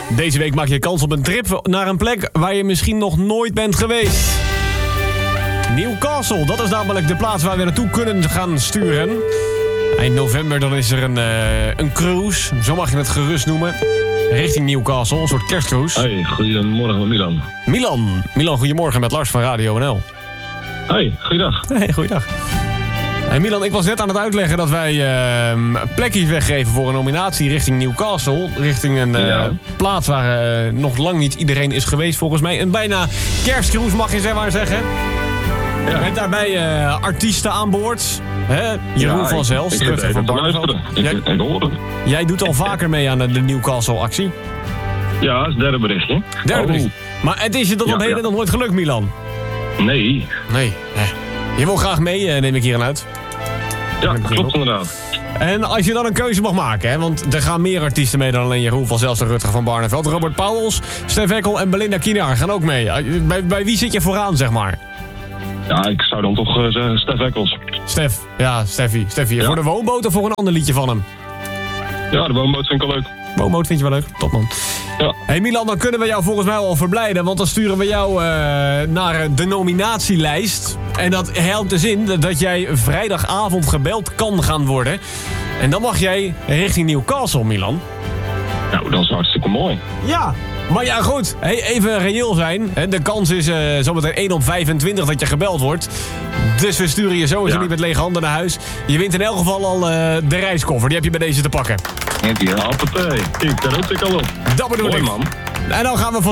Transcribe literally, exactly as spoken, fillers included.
Deze week maak je kans op een trip naar een plek waar je misschien nog nooit bent geweest. Newcastle, dat is namelijk de plaats waar we naartoe kunnen gaan sturen. Eind november dan is er een, uh, een cruise, zo mag je het gerust noemen. Richting Newcastle, een soort kerstcruise. Hey, goedemorgen Milan. Milan, Milan, goedemorgen met Lars van Radio N L. Hey, goeiedag. Hey, goeiedag. Hey Milan, ik was net aan het uitleggen dat wij uh, plekjes weggeven voor een nominatie richting Newcastle. Richting een uh, ja. plaats waar uh, nog lang niet iedereen is geweest volgens mij. Een bijna kerstcruise mag je zeg maar zeggen. Ja. Met daarbij uh, artiesten aan boord. Hè? Jeroen ja, van Zels, Rutger van Barneveld. Jij, jij doet al vaker mee aan de, de Newcastle-actie. Ja, dat is het derde berichtje. Derde oh. bericht. Maar het is je tot op ja, heden ja. nog nooit gelukt, Milan? Nee. Nee. Je wil graag mee, neem ik hier aan uit. Ja, klopt inderdaad. En als je dan een keuze mag maken, hè, want er gaan meer artiesten mee dan alleen Jeroen van Zels en Rutger van Barneveld. Robert Pauwels, Stef Eckel en Belinda Kienaar gaan ook mee. Bij, bij wie zit je vooraan, zeg maar? Ja, ik zou dan toch uh, zeggen Stef Eccles. Stef, ja, Steffi. Steffi. Ja. Voor de woonboot of voor een ander liedje van hem? Ja, de woonboot vind ik wel leuk. Woonboot vind je wel leuk? Top, man. Ja. Hey Milan, dan kunnen we jou volgens mij al verblijden, want dan sturen we jou uh, naar de nominatielijst. En dat helpt dus in dat jij vrijdagavond gebeld kan gaan worden. En dan mag jij richting Newcastle, Milan. Nou, dat is hartstikke mooi. Ja. Maar ja, goed. Hey, even reëel zijn. De kans is uh, zometeen één op vijfentwintig dat je gebeld wordt. Dus we sturen je sowieso ja. niet met lege handen naar huis. Je wint in elk geval al uh, de reiskoffer. Die heb je bij deze te pakken. Ja, appetij. Kijk, daar hoop ik al op. Dat bedoel ik. Mooi, man. En dan gaan we